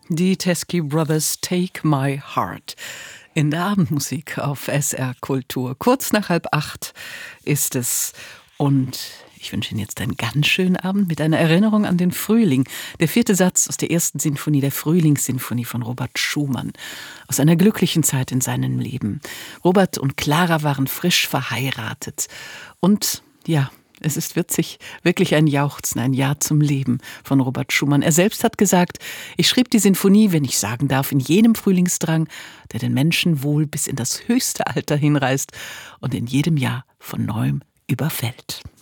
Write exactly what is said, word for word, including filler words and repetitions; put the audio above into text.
Die Teskey Brothers, Take My Heart. In der Abendmusik auf S R Kultur. Kurz nach halb acht ist es. Und ich wünsche Ihnen jetzt einen ganz schönen Abend mit einer Erinnerung an den Frühling. Der vierte Satz aus der ersten Sinfonie, der Frühlingssinfonie von Robert Schumann. Aus einer glücklichen Zeit in seinem Leben. Robert und Clara waren frisch verheiratet. Und ja, es ist witzig, wirklich ein Jauchzen, ein Ja zum Leben von Robert Schumann. Er selbst hat gesagt, ich schrieb die Sinfonie, wenn ich sagen darf, in jenem Frühlingsdrang, der den Menschen wohl bis in das höchste Alter hinreißt und in jedem Jahr von neuem überfällt.